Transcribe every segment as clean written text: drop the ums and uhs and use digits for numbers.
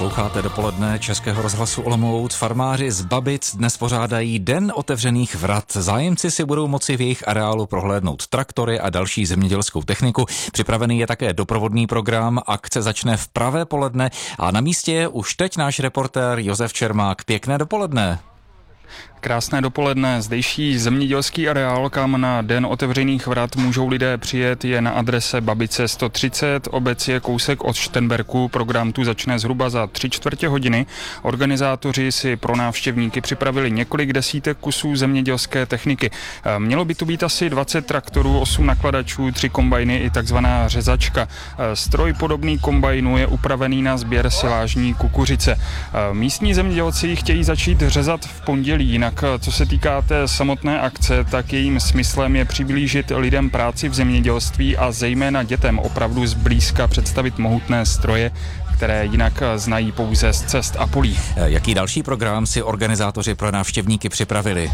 Posloucháte dopoledne Českého rozhlasu Olomouc. Farmáři z Babic dnes pořádají Den otevřených vrat. Zájemci si budou moci v jejich areálu prohlédnout traktory a další zemědělskou techniku. Připravený je také doprovodný program. Akce začne v pravé poledne a na místě je už teď náš reportér Josef Čermák. Pěkné dopoledne. Krásné dopoledne. Zdejší zemědělský areál, kam na Den otevřených vrat můžou lidé přijet, je na adrese Babice 130. Obec je kousek od Šternberku. Program tu začne zhruba za 3/4 hodiny. Organizátoři si pro návštěvníky připravili několik desítek kusů zemědělské techniky. Mělo by tu být asi 20 traktorů, 8 nakladačů, 3 kombajny i takzvaná řezačka. Stroj podobný kombajnu je upravený na sběr silážní kukuřice. Místní zemědělci chtějí začít řezat v pondělí. Jinak co se týká té samotné akce, tak jejím smyslem je přiblížit lidem práci v zemědělství a zejména dětem opravdu zblízka představit mohutné stroje, které jinak znají pouze z cest a polí. Jaký další program si organizátoři pro návštěvníky připravili?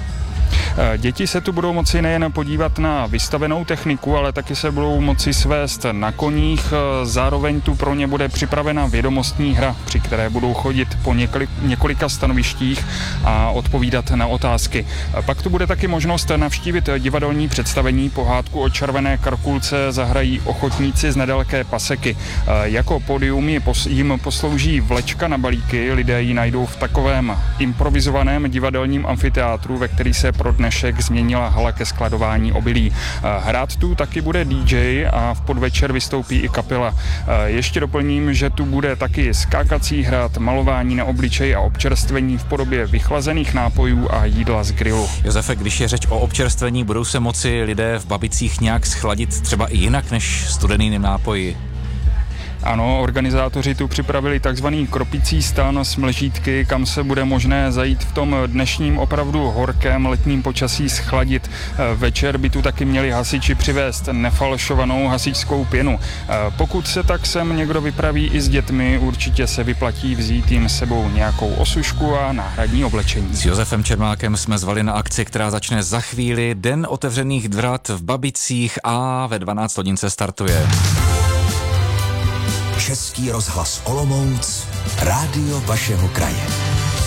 Děti se tu budou moci nejen podívat na vystavenou techniku, ale taky se budou moci svést na koních. Zároveň tu pro ně bude připravena vědomostní hra, při které budou chodit po několika stanovištích a odpovídat na otázky. Pak tu bude taky možnost navštívit divadelní představení. Pohádku o červené karkulce zahrají ochotníci z nedaleké Paseky. Jako pódium jim poslouží vlečka na balíky. Lidé ji najdou v takovém improvizovaném divadelním amfiteátru, ve který se pro dnešek změnila hala ke skladování obilí. Hrát tu taky bude DJ a v podvečer vystoupí i kapela. Ještě doplním, že tu bude taky skákací hrad, malování na obličeji a občerstvení v podobě vychlazených nápojů a jídla z grilu. Josefe, když je řeč o občerstvení, budou se moci lidé v Babicích nějak schladit třeba i jinak než studenými nápoji? Ano, organizátoři tu připravili takzvaný kropicí stan s mlžítky, kam se bude možné zajít v tom dnešním opravdu horkém letním počasí schladit. Večer by tu taky měli hasiči přivést nefalšovanou hasičskou pěnu. Pokud se tak sem někdo vypraví i s dětmi, určitě se vyplatí vzít jim sebou nějakou osušku a náhradní oblečení. S Josefem Čermákem jsme zvali na akci, která začne za chvíli. Den otevřených vrat v Babicích a ve 12 hodin se startuje. Český rozhlas Olomouc, rádio vašeho kraje.